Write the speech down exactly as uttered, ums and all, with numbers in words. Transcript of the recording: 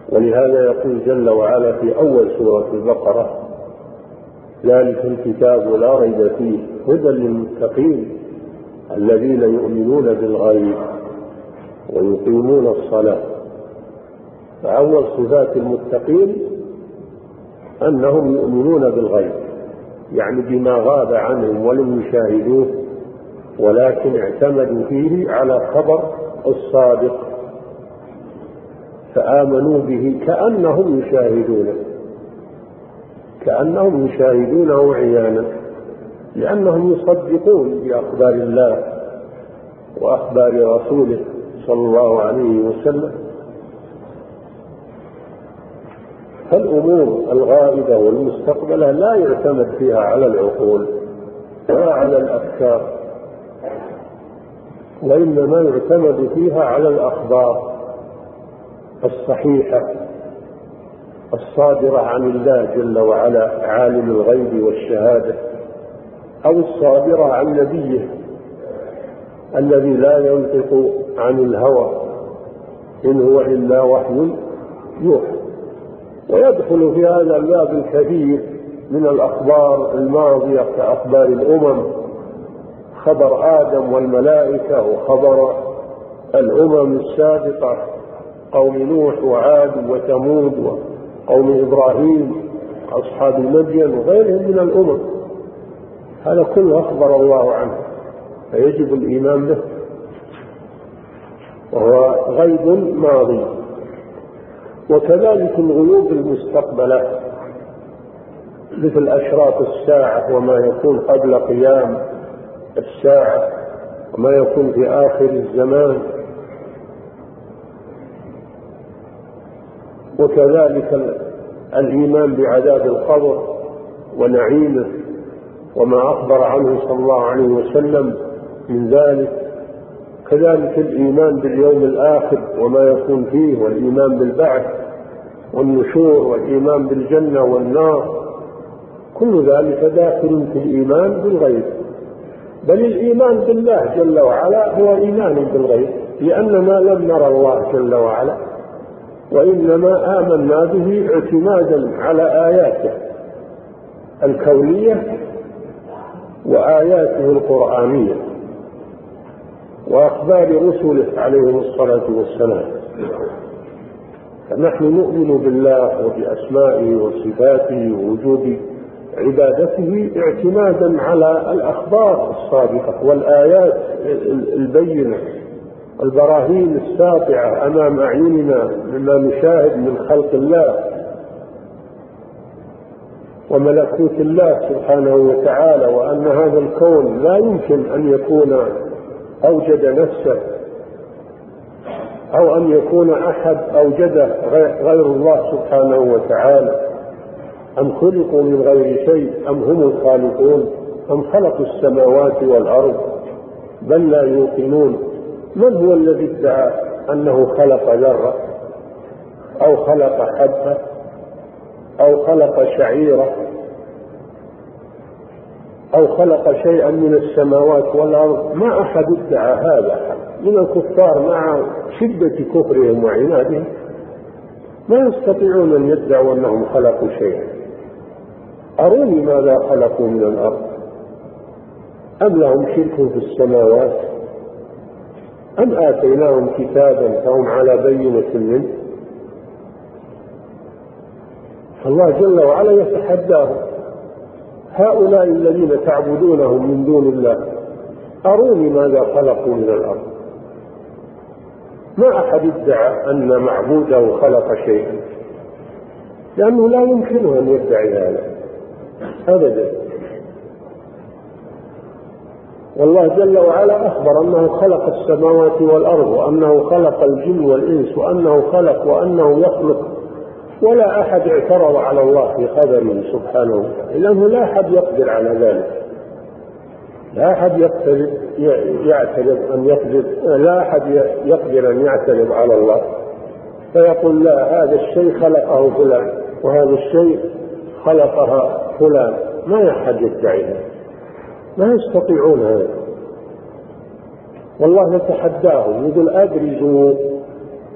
ولهذا يقول جل وعلا في أول سورة البقرة: ذلك الكتاب لا ريب فيه هدى للمتقين الذين يؤمنون بالغيب ويقيمون الصلاة. فأول صفات المتقين أنهم يؤمنون بالغيب، يعني بما غاب عنهم ولم يشاهدوه، ولكن اعتمدوا فيه على خبر الصادق فآمنوا به كأنهم يشاهدونه كأنهم يشاهدونه عيانا، لأنهم يصدقون بأخبار الله وأخبار رسوله صلى الله عليه وسلم. فالأمور الغائبة والمستقبلة لا يعتمد فيها على العقول ولا على الأفكار، وإنما يعتمد فيها على الأخبار الصحيحة الصادرة عن الله جل وعلا عالم الغيب والشهادة، أو الصادرة عن نبيه الذي لا ينطق عن الهوى إن هو إلا وحي يوحى. ويدخل في هذا الباب الكثير من الأخبار الماضية كأخبار الأمم، خبر آدم والملائكة، وخبر الأمم السابقة قوم نوح وعاد وثمود وقوم إبراهيم أصحاب مدين وغيرهم من الأمم. هذا كله أخبر الله عنه فيجب الإيمان به، وهو غيب ماضي. وكذلك الغيوب المستقبلة مثل أشراط الساعة وما يكون قبل قيام الساعة وما يكون في آخر الزمان، وكذلك الإيمان بعذاب القبر ونعيمه وما أخبر عنه صلى الله عليه وسلم من ذلك، كذلك الإيمان باليوم الآخر وما يكون فيه، والإيمان بالبعث والنشور، والإيمان بالجنة والنار، كل ذلك داخل في الإيمان بالغيب. بل الإيمان بالله جل وعلا هو إيمان بالغيب، لأننا لم نرى الله جل وعلا، وإنما آمنا به اعتمادا على آياته الكونية وآياته القرآنية وأخبار رسله عليهم الصلاة والسلام. فنحن نؤمن بالله وبأسمائه وصفاته ووجوب عبادته اعتمادا على الأخبار الصادقة والآيات البينة البراهين الساطعة أمام أعيننا مما نشاهد من خلق الله وملكوت الله سبحانه وتعالى، وأن هذا الكون لا يمكن أن يكون أوجد نفسه أو أن يكون أحد أوجده غير الله سبحانه وتعالى. أم خلقوا من غير شيء أم هم الخالقون أم خلقوا السماوات والأرض بل لا يوقنون. من هو الذي ادعى أنه خلق ذرة أو خلق حبة أو خلق شعيرة أو خلق شيئا من السماوات والأرض؟ ما أحد ادعى هذا من الكفار، مع شدة كفرهم وعنادهم ما يستطيعون أن يدعوا أنهم خلقوا شيئا. أروني ماذا خلقوا من الأرض، أم لهم شرك في السماوات، أم آتيناهم كتابا فهم على بينة منه. الله جل وعلا يتحداهم: هؤلاء الذين تعبدونهم من دون الله أروني ماذا خلقوا من الأرض. ما أحد ادعى أن معبوده خلق شيئا، لأنه لا يمكنه أن يدعي هذا أبدا. والله جل وعلا أخبر أنه خلق السماوات والأرض، وأنه خلق الجن والإنس، وأنه خلق وأنه يخلق، ولا أحد اعترض على الله في خبره سبحانه وتعالى، لأنه لا أحد يقدر على ذلك. لا أحد يقدر يعترض أن يقدر لا أحد يقدر أن يعترض على الله فيقول لا، هذا الشيء خلقه فلان وهذا الشيء خلقها فلان. ما أحد يدعي، ما يستطيعون هذا. والله يتحداهم يقول: أبرزوا